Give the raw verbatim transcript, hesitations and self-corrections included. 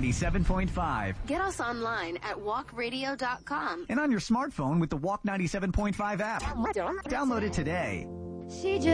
ninety-seven point five. Get us online at walk radio dot com. And on your smartphone with the Walk ninety-seven point five app. Download it today. She just